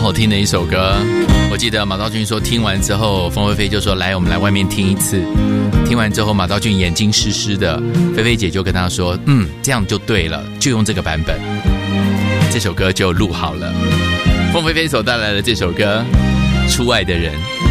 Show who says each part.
Speaker 1: 好听的一首歌。我记得马昭俊说听完之后，凤飞飞就说来我们来外面听一次。听完之后马昭俊眼睛湿湿的，菲菲姐就跟他说这样就对了，就用这个版本，这首歌就录好了。凤飞飞所带来的这首歌《初爱的人》。